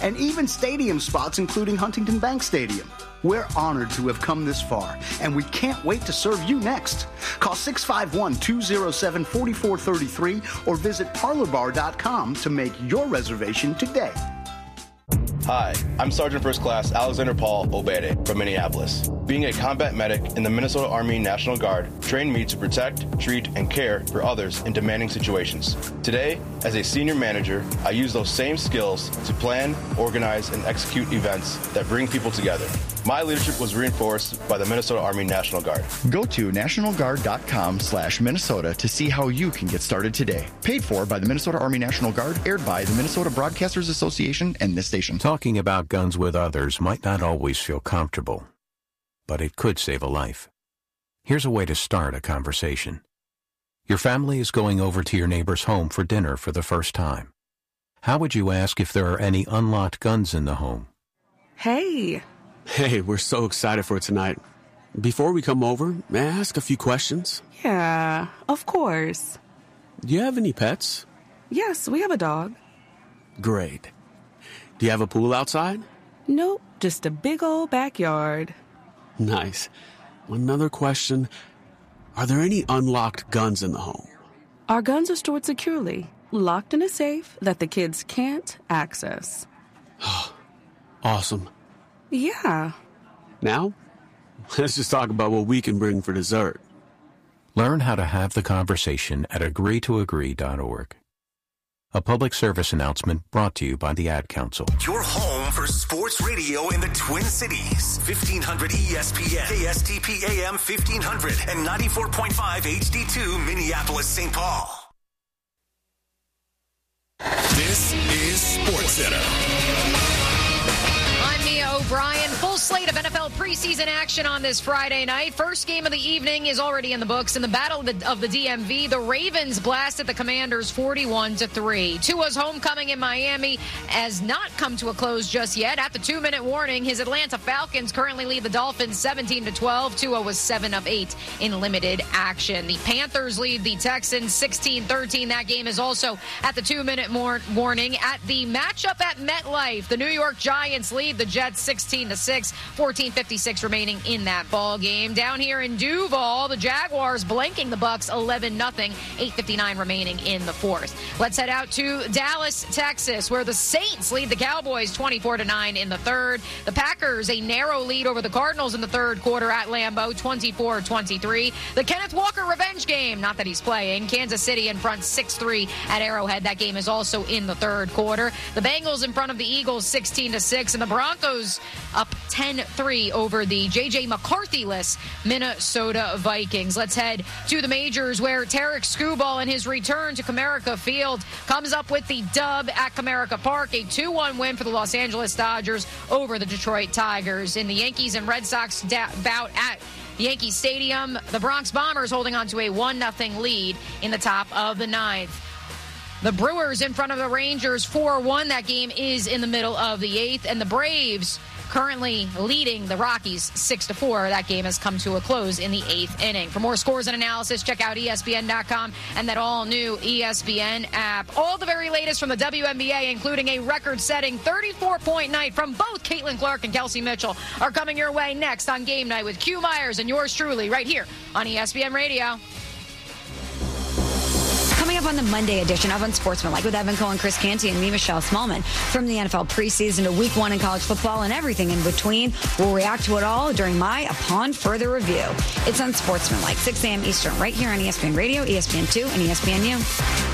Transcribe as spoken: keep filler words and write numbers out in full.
and even stadium spots, including Huntington Bank Stadium. We're honored to have come this far, and we can't wait to serve you next. Call six five one, two oh seven, four four three three or visit parlor bar dot com to make your reservation today. Hi, I'm Sergeant First Class Alexander Paul Obede from Minneapolis. Being a combat medic in the Minnesota Army National Guard trained me to protect, treat, and care for others in demanding situations. Today, as a senior manager, I use those same skills to plan, organize, and execute events that bring people together. My leadership was reinforced by the Minnesota Army National Guard. Go to national guard dot com slash Minnesota to see how you can get started today. Paid for by the Minnesota Army National Guard, aired by the Minnesota Broadcasters Association and this station. Talking about guns with others might not always feel comfortable, but it could save a life. Here's a way to start a conversation. Your family is going over to your neighbor's home for dinner for the first time. How would you ask if there are any unlocked guns in the home? Hey. Hey, we're so excited for tonight. Before we come over, may I ask a few questions? Yeah, of course. Do you have any pets? Yes, we have a dog. Great. Do you have a pool outside? Nope, just a big old backyard. Nice. Another question. Are there any unlocked guns in the home? Our guns are stored securely, locked in a safe that the kids can't access. Awesome. Yeah. Now, let's just talk about what we can bring for dessert. Learn how to have the conversation at agree to agree dot org. A public service announcement brought to you by the Ad Council. Your home for sports radio in the Twin Cities. fifteen hundred E S P N, K S T P A M fifteen hundred, and ninety-four point five H D two Minneapolis, Saint Paul. This is SportsCenter. O'Brien. Full slate of N F L preseason action on this Friday night. First game of the evening is already in the books. In the Battle of the, of the D M V, the Ravens blasted the Commanders forty-one to three. Tua's homecoming in Miami has not come to a close just yet. At the two-minute warning, his Atlanta Falcons currently lead the Dolphins seventeen to twelve. Tua was seven of eight in limited action. The Panthers lead the Texans sixteen thirteen. That game is also at the two-minute warning. At the matchup at MetLife, the New York Giants lead the Jets sixteen to six, fourteen fifty-six remaining in that ball game. Down here in Duval, the Jaguars blanking the Bucks eleven nothing, eight fifty-nine remaining in the fourth. Let's head out to Dallas, Texas, where the Saints lead the Cowboys twenty-four to nine in the third. The Packers a narrow lead over the Cardinals in the third quarter at Lambeau, twenty-four twenty-three. The Kenneth Walker revenge game, not that he's playing. Kansas City in front six three at Arrowhead. That game is also in the third quarter. The Bengals in front of the Eagles sixteen to six, and the Broncos up ten three over the J J McCarthy-less Minnesota Vikings. Let's head to the majors, where Tarek Skubal in his return to Comerica Field comes up with the dub at Comerica Park, a two one win for the Los Angeles Dodgers over the Detroit Tigers. In the Yankees and Red Sox da- bout at Yankee Stadium, the Bronx Bombers holding on to a one nothing lead in the top of the ninth. The Brewers in front of the Rangers four one. That game is in the middle of the eighth. And the Braves currently leading the Rockies six to four. That game has come to a close in the eighth inning. For more scores and analysis, check out E S P N dot com and that all-new E S P N app. All the very latest from the W N B A, including a record-setting thirty-four point night from both Caitlin Clark and Kelsey Mitchell, are coming your way next on Game Night with Q Myers and yours truly right here on E S P N Radio. Coming up on the Monday edition of Unsportsmanlike with Evan Cohen, Chris Canty, and me, Michelle Smallman. From the N F L preseason to week one in college football and everything in between, we'll react to it all during my Upon Further Review. It's Unsportsmanlike, six a.m. Eastern, right here on E S P N Radio, E S P N two, and E S P N U.